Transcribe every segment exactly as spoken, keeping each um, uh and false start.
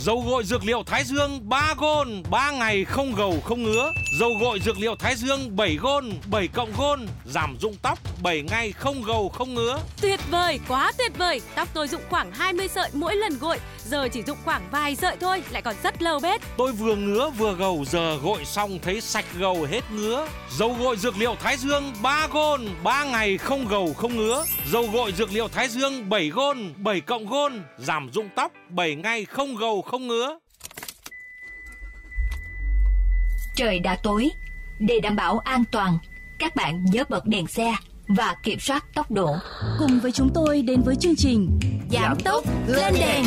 Dầu gội dược liệu Thái Dương ba gôn, ba ngày không gầu không ngứa. Dầu gội dược liệu Thái Dương bảy gôn, bảy cộng gôn, giảm rụng tóc bảy ngày không gầu không ngứa. Tuyệt vời, quá tuyệt vời. Tóc tôi rụng khoảng hai mươi sợi mỗi lần gội, giờ chỉ rụng khoảng vài sợi thôi, lại còn rất lâu bết. Tôi vừa ngứa vừa gầu, giờ gội xong thấy sạch gầu hết ngứa. Dầu gội dược liệu Thái Dương ba gôn, ba ngày không gầu không ngứa. Dầu gội dược liệu Thái Dương bảy gôn, bảy cộng gôn, giảm rụng tóc bảy ngày không gầu không ngứa. Trời đã tối, để đảm bảo an toàn, các bạn nhớ bật đèn xe và kiểm soát tốc độ. Cùng với chúng tôi đến với chương trình Giảm tốc lên đèn.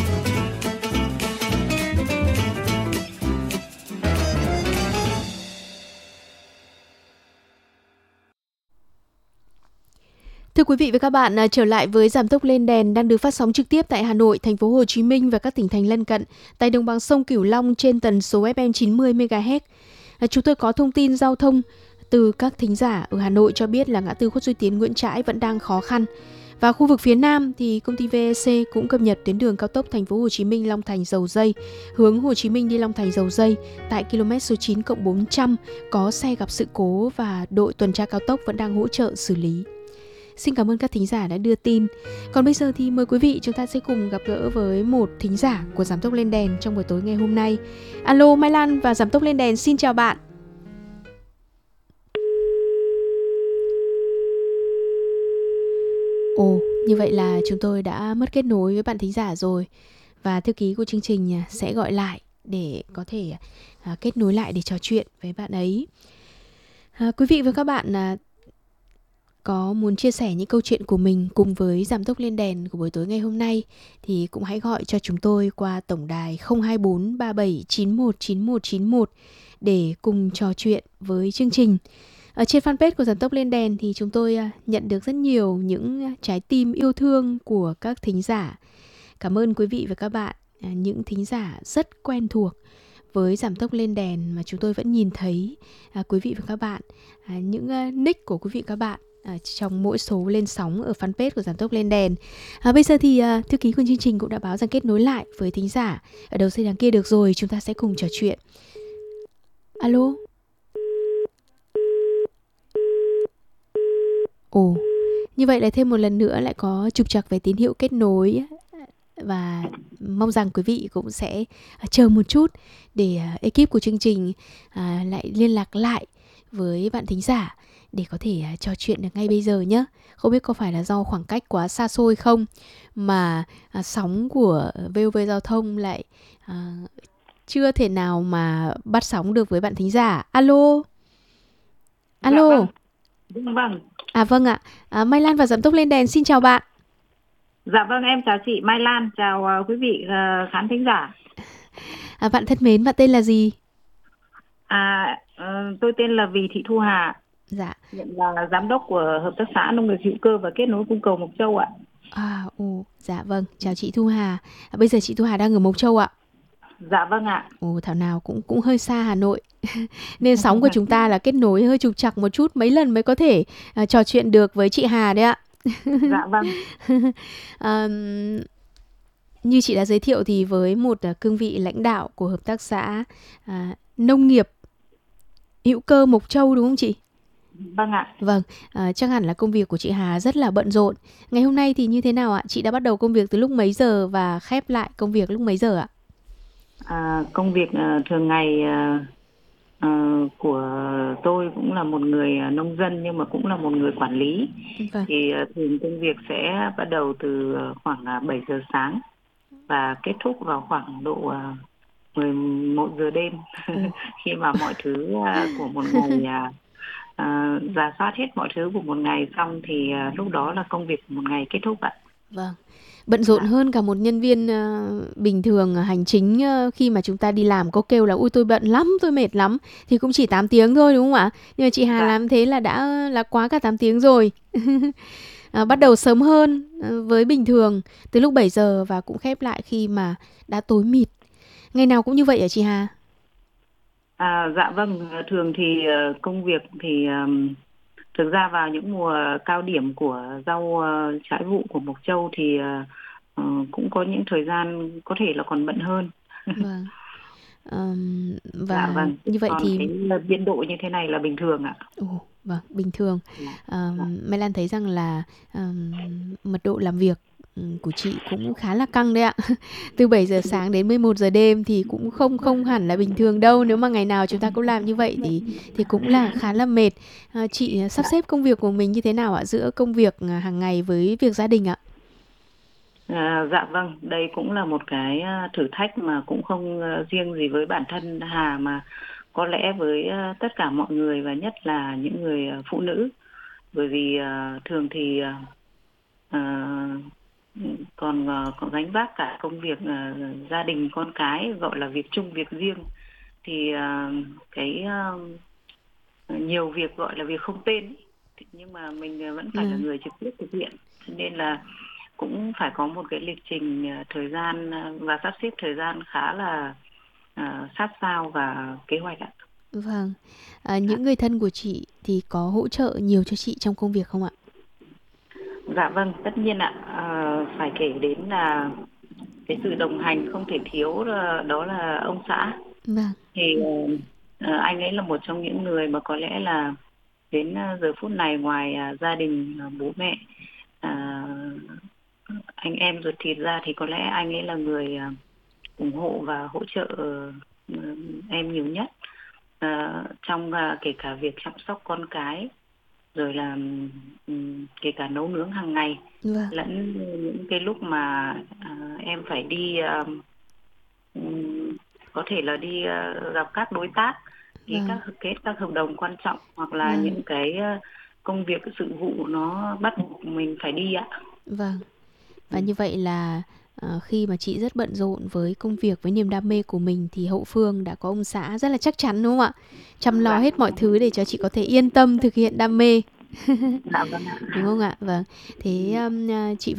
Thưa quý vị và các bạn, trở lại với Giảm tốc lên đèn đang được phát sóng trực tiếp tại Hà Nội, thành phố Hồ Chí Minh và các tỉnh thành lân cận, tại đồng bằng sông Cửu Long trên tần số ép em chín mươi mê ga héc. Chúng tôi có thông tin giao thông từ các thính giả ở Hà Nội cho biết là ngã tư Khuất Duy Tiến, Nguyễn Trãi vẫn đang khó khăn. Và khu vực phía Nam thì công ty vê e xê cũng cập nhật tuyến đường cao tốc thành phố Hồ Chí Minh Long Thành Dầu Dây, hướng Hồ Chí Minh đi Long Thành Dầu Dây tại km số chín cộng bốn trăm có xe gặp sự cố và đội tuần tra cao tốc vẫn đang hỗ trợ xử lý. Xin cảm ơn các thính giả đã đưa tin. Còn bây giờ thì mời quý vị chúng ta sẽ cùng gặp gỡ với một thính giả của Giảm tốc lên đèn trong buổi tối ngày hôm nay. Alo, Mai Lan và Giảm tốc lên đèn xin chào bạn. Ồ, như vậy là chúng tôi đã mất kết nối với bạn thính giả rồi. Và thư ký của chương trình sẽ gọi lại để có thể à, kết nối lại để trò chuyện với bạn ấy. À, quý vị và các bạn à, có muốn chia sẻ những câu chuyện của mình cùng với Giảm tốc lên đèn của buổi tối ngày hôm nay thì cũng hãy gọi cho chúng tôi qua tổng đài không hai bốn ba bảy chín một chín một chín một để cùng trò chuyện với chương trình. Ở trên fanpage của Giảm tốc lên đèn thì chúng tôi nhận được rất nhiều những trái tim yêu thương của các thính giả. Cảm ơn quý vị và các bạn, những thính giả rất quen thuộc với Giảm tốc lên đèn mà chúng tôi vẫn nhìn thấy à, quý vị và các bạn, à, những uh, nick của quý vị và các bạn à, trong mỗi số lên sóng ở fanpage của Giảm tốc lên đèn. À, bây giờ thì à, thư ký của chương trình cũng đã báo rằng kết nối lại với thính giả ở đầu dây đằng kia được rồi, chúng ta sẽ cùng trò chuyện. Alo. Ồ, như vậy là thêm một lần nữa lại có trục trặc về tín hiệu kết nối. Và mong rằng quý vị cũng sẽ chờ một chút để ekip của chương trình à, lại liên lạc lại với bạn thính giả để có thể à, trò chuyện được ngay bây giờ nhé. Không biết có phải là do khoảng cách quá xa xôi không mà à, sóng của vê o vê Giao thông lại à, chưa thể nào mà bắt sóng được với bạn thính giả. Alo. Alo. Dạ vâng. Vâng. À vâng ạ. À, Mai Lan và Giảm tốc lên đèn xin chào bạn. Dạ vâng, em chào chị Mai Lan, chào uh, quý vị uh, khán thính giả. À, bạn thân mến, bạn tên là gì? À, uh, tôi tên là Vì Thị Thu Hà. Dạ. Hiện là giám đốc của Hợp tác xã Nông nghiệp hữu cơ và kết nối cung cầu Mộc Châu ạ. À, ồ, dạ vâng, chào chị Thu Hà. À, bây giờ chị Thu Hà đang ở Mộc Châu ạ? Dạ vâng ạ. Ồ, thảo nào cũng cũng hơi xa Hà Nội. Nên sóng của chúng ta là kết nối hơi trục trặc một chút, mấy lần mới có thể uh, trò chuyện được với chị Hà đấy ạ. Dạ vâng. à, như chị đã giới thiệu thì với một uh, cương vị lãnh đạo của Hợp tác xã uh, Nông nghiệp hữu cơ Mộc Châu đúng không chị? Vâng ạ. Vâng, uh, chắc hẳn là công việc của chị Hà rất là bận rộn. Ngày hôm nay thì như thế nào ạ? Chị đã bắt đầu công việc từ lúc mấy giờ và khép lại công việc lúc mấy giờ ạ? À, công việc uh, thường ngày uh, uh, của tôi cũng là một người nông dân nhưng mà cũng là một người quản lý. Vâng. Thì uh, thường công việc sẽ bắt đầu từ khoảng uh, bảy giờ sáng và kết thúc vào khoảng độ uh, mười một giờ đêm. Ừ. Khi mà mọi thứ uh, của một ngày uh, uh, rà soát hết mọi thứ của một ngày xong thì uh, lúc đó là công việc của một ngày kết thúc ạ. Vâng. Bận rộn hơn cả một nhân viên uh, bình thường uh, hành chính uh, khi mà chúng ta đi làm có kêu là ui tôi bận lắm, tôi mệt lắm thì cũng chỉ tám tiếng thôi đúng không ạ? Nhưng mà chị Hà dạ. làm thế là đã là quá cả tám tiếng rồi. uh, bắt đầu sớm hơn uh, với bình thường từ lúc bảy giờ và cũng khép lại khi mà đã tối mịt. Ngày nào cũng như vậy hả chị Hà? À, dạ vâng, thường thì uh, công việc thì um... thực ra vào những mùa cao điểm của rau uh, trái vụ của Mộc Châu thì uh, uh, cũng có những thời gian có thể là còn bận hơn. Vâng. Ờm, Dạ và vâng, như vậy còn thì cái biên độ như thế này là bình thường ạ. ồ, vâng, bình thường. Dạ, Ờm, dạ. Mai Lan thấy rằng là ờm, mật độ làm việc ừm, của chị cũng khá là căng đấy ạ. Từ bảy giờ sáng đến mười một giờ đêm thì cũng không không hẳn là bình thường đâu. Nếu mà ngày nào chúng ta cũng làm như vậy thì thì cũng là khá là mệt. Ờ, chị sắp xếp công việc của mình như thế nào ạ? Giữa công việc à, hàng ngày với việc gia đình ạ? À, dạ vâng, đây cũng là một cái à, thử thách mà cũng không à, riêng gì với bản thân Hà, mà có lẽ với à, tất cả mọi người, và nhất là những người à, phụ nữ. Bởi vì à, thường thì à, à, còn à, còn gánh vác cả công việc à, gia đình con cái, gọi là việc chung việc riêng, thì à, cái à, nhiều việc gọi là việc không tên ý. Thì- nhưng mà mình à, vẫn phải là Vâng, người trực tiếp thực hiện, cho nên là cũng phải có một cái lịch trình à, thời gian à, và sắp xếp thời gian khá là à, sát sao và kế hoạch ạ. vâng. À, những người thân của chị thì có hỗ trợ nhiều cho chị trong công việc không ạ? Dạ vâng, tất nhiên ạ. Ờ, phải kể đến là cái sự đồng hành không thể thiếu là, đó là ông xã. Vâng, Thì ờ, ờ, anh ấy là một trong những người mà có lẽ là đến ờ, giờ phút này, ngoài à, gia đình, à, bố mẹ, à, anh em ruột thịt ra, thì có lẽ anh ấy là người à, ủng hộ và hỗ trợ ờ, em nhiều nhất. Ờ, trong à, kể cả việc chăm sóc con cái, rồi là ừm, kể cả nấu nướng hàng ngày, vâng, lẫn những cái lúc mà à, em phải đi à, ừm, có thể là đi à, gặp các đối tác, ký vâng, các kết các hợp đồng quan trọng, hoặc là vâng, những cái à, công việc sự vụ nó bắt buộc mình phải đi ạ. vâng. Ừ. Và như vậy là ờ, khi mà chị rất bận rộn với công việc, với niềm đam mê của mình thì hậu phương đã có ông xã rất là chắc chắn đúng không ạ? Chăm lo Dạ, hết mọi thứ để cho chị có thể yên tâm thực hiện đam mê. dạ vâng ạ. Đúng không ạ? Vâng. Thế um, à, chị